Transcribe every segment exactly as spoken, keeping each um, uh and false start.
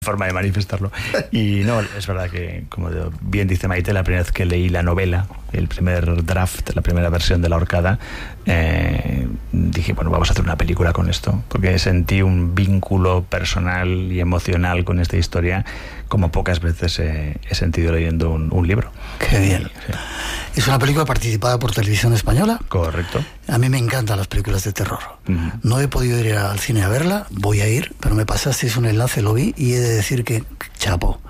forma de manifestarlo. Y no, es verdad que, como bien dice Maite, la primera vez que leí la novela, el primer draft, la primera versión de La Horcada, eh, dije, bueno, vamos a hacer una película con esto, porque sentí un vínculo personal y emocional con esta historia como pocas veces he, he sentido leyendo un, un libro. Qué bien. Y, sí. Es una película participada por Televisión Española. Correcto. A mí me encantan las películas de terror. Uh-huh. No he podido ir al cine a verla, voy a ir, pero me pasasteis un enlace, lo vi y he de decir que, chapo,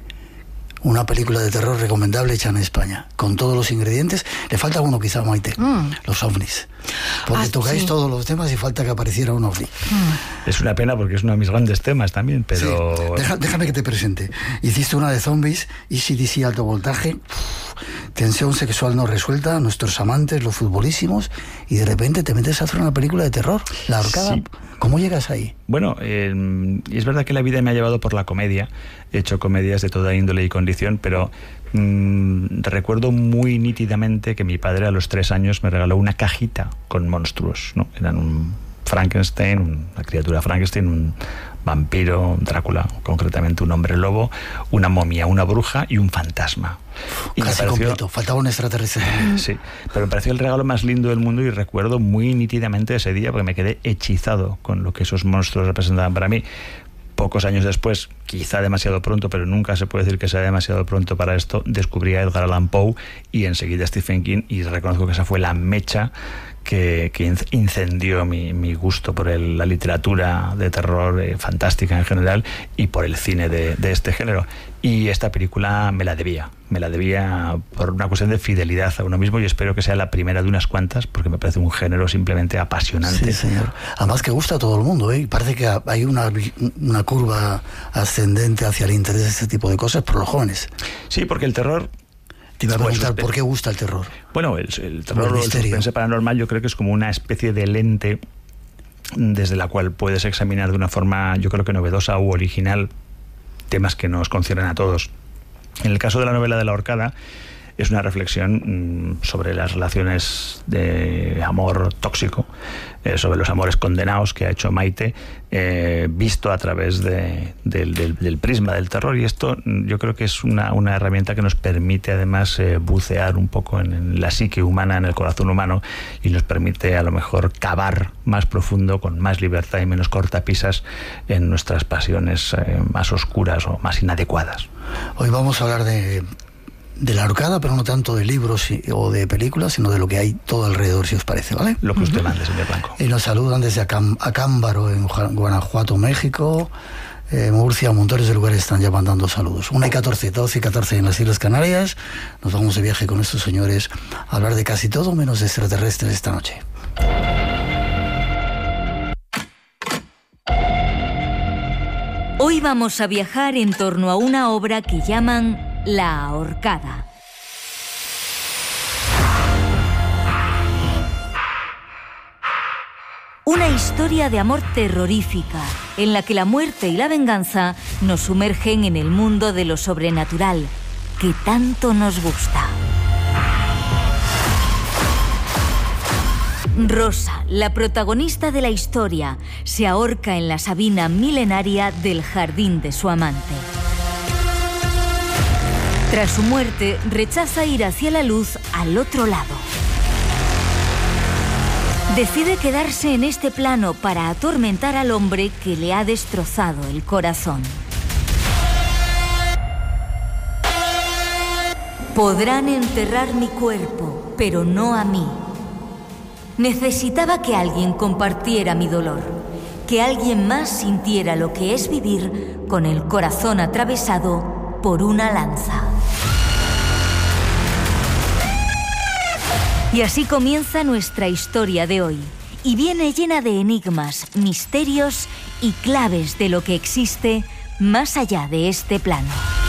una película de terror recomendable hecha en España, con todos los ingredientes. Le falta uno quizá, Maite, mm. los ovnis. Porque ah, tocáis sí. todos los temas y falta que apareciera un ovni. Mm. Es una pena porque es uno de mis grandes temas también, pero... Sí. Deja, déjame que te presente. Hiciste una de zombies, A C D C alto voltaje, tensión sexual no resuelta, nuestros amantes, los futbolísimos, y de repente te metes a hacer una película de terror, La Horcada. Sí. ¿Cómo llegas ahí? Bueno, eh, es verdad que la vida me ha llevado por la comedia. He hecho comedias de toda índole y condición, pero mmm, recuerdo muy nítidamente que mi padre a los tres años me regaló una cajita con monstruos, ¿no? Eran un Frankenstein, una criatura Frankenstein, un vampiro, Drácula, concretamente un hombre lobo, una momia, una bruja y un fantasma. Y casi me pareció, completo, faltaba un extraterrestre también. Sí, pero me pareció el regalo más lindo del mundo y recuerdo muy nítidamente ese día porque me quedé hechizado con lo que esos monstruos representaban para mí. Pocos años después, quizá demasiado pronto, pero nunca se puede decir que sea demasiado pronto para esto, descubrí a Edgar Allan Poe y enseguida Stephen King, y reconozco que esa fue la mecha que, que incendió mi, mi gusto por el, la literatura de terror eh, fantástica en general y por el cine de, de este género. Y esta película me la debía, me la debía por una cuestión de fidelidad a uno mismo, y espero que sea la primera de unas cuantas, porque me parece un género simplemente apasionante. Sí, señor. Además que gusta a todo el mundo, ¿eh? Parece que hay una, una curva ascendente hacia el interés de este tipo de cosas por los jóvenes. Sí, porque el terror... Te iba a preguntar, ¿por qué gusta el terror? Bueno, el, el terror o el, el suspense paranormal yo creo que es como una especie de lente desde la cual puedes examinar de una forma, yo creo que novedosa u original, temas que nos conciernen a todos. En el caso de la novela de La Horcada, es una reflexión mmm, sobre las relaciones de amor tóxico, eh, sobre los amores condenados que ha hecho Maite, eh, visto a través de, de, del, del prisma del terror. Y esto yo creo que es una, una herramienta que nos permite además eh, bucear un poco en, en la psique humana, en el corazón humano, y nos permite a lo mejor cavar más profundo, con más libertad y menos cortapisas, en nuestras pasiones eh, más oscuras o más inadecuadas. Hoy vamos a hablar de... de La Horcada, pero no tanto de libros o de películas, sino de lo que hay todo alrededor, si os parece, ¿vale? Lo que usted mande, señor Blanco. Y nos saludan desde Acám- Acámbaro, en Guanajuato, México, eh, Murcia, montones de lugares están ya mandando saludos. una y catorce, doce y catorce en las Islas Canarias. Nos vamos de viaje con estos señores a hablar de casi todo menos de extraterrestres esta noche. Hoy vamos a viajar en torno a una obra que llaman La Horcada. Una historia de amor terrorífica, en la que la muerte y la venganza nos sumergen en el mundo de lo sobrenatural, que tanto nos gusta. Rosa, la protagonista de la historia, se ahorca en la sabina milenaria del jardín de su amante. Tras su muerte, rechaza ir hacia la luz al otro lado. Decide quedarse en este plano para atormentar al hombre que le ha destrozado el corazón. Podrán enterrar mi cuerpo, pero no a mí. Necesitaba que alguien compartiera mi dolor, que alguien más sintiera lo que es vivir con el corazón atravesado por una lanza. Y así comienza nuestra historia de hoy, y viene llena de enigmas, misterios y claves de lo que existe más allá de este plano.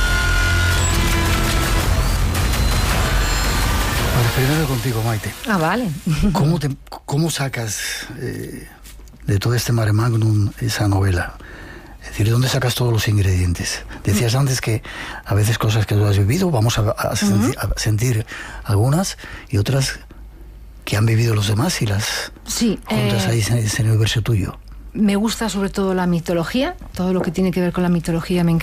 Ahora, primero contigo, Maite. Ah, vale. ¿Cómo, te, cómo sacas eh, de todo este mare magnum esa novela? Es decir, ¿dónde sacas todos los ingredientes? Decías mm. antes que a veces cosas que tú has vivido, vamos a, a, sentir, uh-huh. a sentir algunas, y otras que han vivido los demás y las sí, juntas eh, ahí en ese universo tuyo. Me gusta sobre todo la mitología, todo lo que tiene que ver con la mitología me encanta.